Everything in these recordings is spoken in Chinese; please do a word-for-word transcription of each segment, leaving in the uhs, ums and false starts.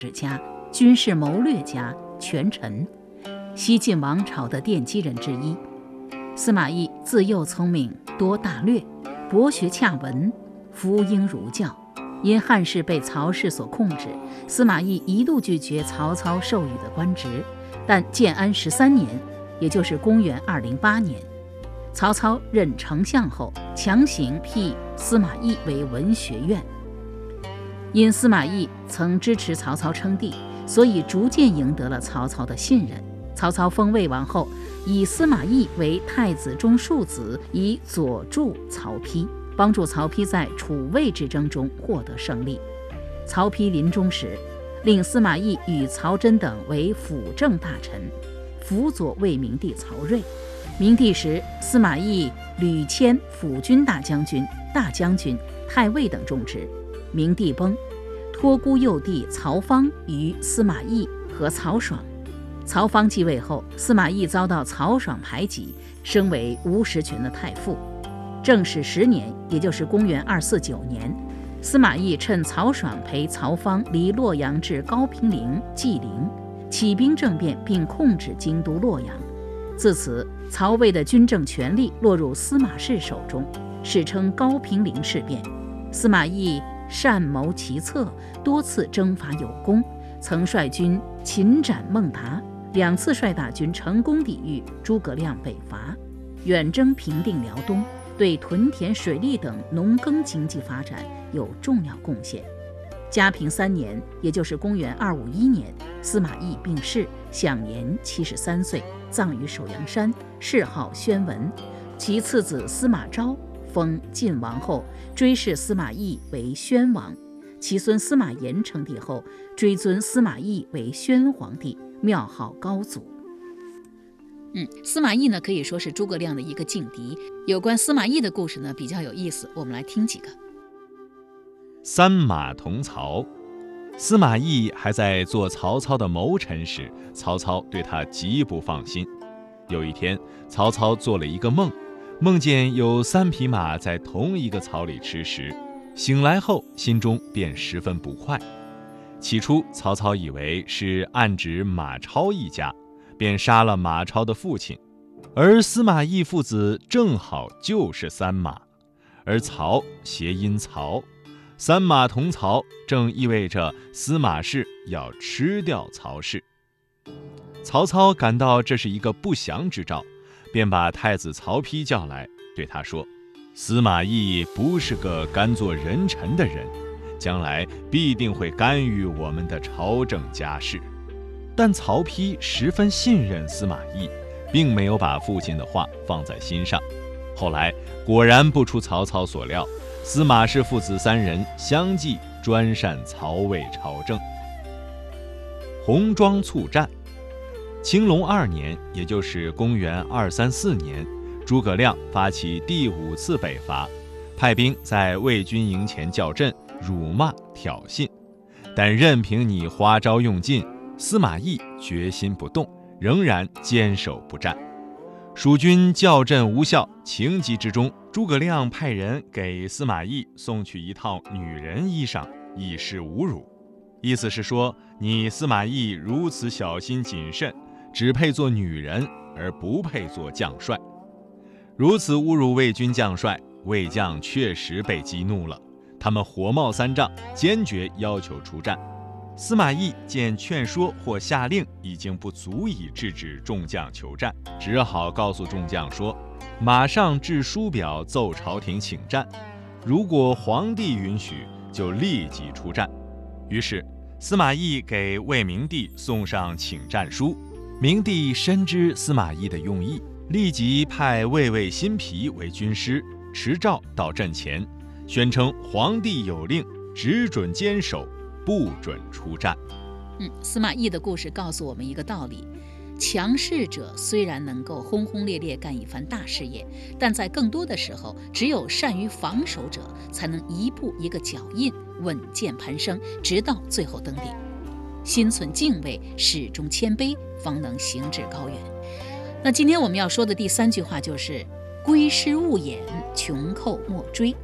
家、军事谋略家、权臣，西晋王朝的奠基人之一。司马懿自幼聪明，多大略，博学洽文，服膺儒教。因汉室被曹氏所控制，司马懿一度拒绝曹操授予的官职。但建安十三年，也就是公元二零八年，曹操任丞相后，强行辟司马懿为文学院。因司马懿曾支持曹操称帝，所以逐渐赢得了曹操的信任。曹操封魏王后，以司马懿为太子中庶子，以佐助曹丕，帮助曹丕在楚魏之争中获得胜利。曹丕临终时，令司马懿与曹真等为辅政大臣，辅佐魏明帝曹睿。明帝时，司马懿屡迁辅军大将军、大将军、太尉等重职。明帝崩，托孤幼弟曹芳于司马懿和曹爽。曹芳继位后，司马懿遭到曹爽排挤，升为吴实权的太傅。正始十年，也就是公元二四九年，司马懿趁曹爽陪曹芳离洛阳至高平陵、纪陵，起兵政变，并控制京都洛阳。自此，曹魏的军政权力落入司马氏手中，史称高平陵事变。司马懿善谋奇策，多次征伐有功，曾率军擒斩孟达，两次率大军成功抵御诸葛亮北伐，远征平定辽东，对屯田水利等农耕经济发展有重要贡献。嘉平三年，也就是公元二五一年，司马懿病逝，享年七十三岁，葬于首阳山，谥号宣文。其次子司马昭封晋王后，追谥司马懿为宣王。其孙司马炎称帝后，追尊司马懿为宣皇帝，庙号高祖。嗯，司马懿呢可以说是诸葛亮的一个劲敌。有关司马懿的故事呢比较有意思，我们来听几个。 三马同曹。司马懿还在做曹操的谋臣时，曹操对他极不放心。有一天，曹操做了一个梦，梦见有三匹马在同一个槽里吃食，醒来后心中便十分不快。起初曹操以为是暗指马超一家，便杀了马超的父亲，而司马懿父子正好就是三马，而曹谐音曹，三马同曹正意味着司马氏要吃掉曹氏。曹操感到这是一个不祥之兆，便把太子曹丕叫来，对他说：司马懿不是个甘做人臣的人，将来必定会干预我们的朝政家事。但曹丕十分信任司马懿，并没有把父亲的话放在心上。后来果然不出曹操所料，司马氏父子三人相继专擅曹魏朝政。红庄促战。青龙二年，也就是公元二三四年，诸葛亮发起第五次北伐，派兵在魏军营前叫阵，辱骂挑衅。但任凭你花招用尽，司马懿决心不动，仍然坚守不战。蜀军叫阵无效，情急之中，诸葛亮派人给司马懿送去一套女人衣裳，以示侮辱。意思是说，你司马懿如此小心谨慎，只配做女人，而不配做将帅。如此侮辱魏军将帅，魏将确实被激怒了，他们火冒三丈，坚决要求出战。司马懿见劝说或下令已经不足以制止众将求战，只好告诉众将说，马上致书表奏朝廷请战，如果皇帝允许，就立即出战。于是司马懿给魏明帝送上请战书，明帝深知司马懿的用意，立即派魏魏新皮为军师，持诏到阵前，宣称皇帝有令，只准坚守，不准出战。 嗯，司马懿的故事告诉我们一个道理：强势者虽然能够轰轰烈烈干一番大事业，但在更多的时候，只有善于防守者才能一步一个脚印，稳健攀升，直到最后登顶。心存敬畏，始终谦卑，方能行至高远。那今天我们要说的第三句话就是：归师勿掩，穷寇莫追。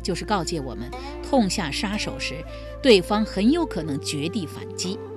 就是告诫我们，痛下杀手时，对方很有可能绝地反击。